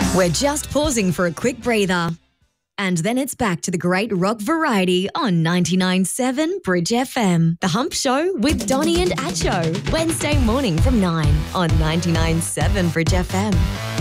We're just pausing for a quick breather. And then it's back to the great rock variety on 99.7 Bridge FM. The Hump Show with Donnie and Acho. Wednesday morning from 9 on 99.7 Bridge FM.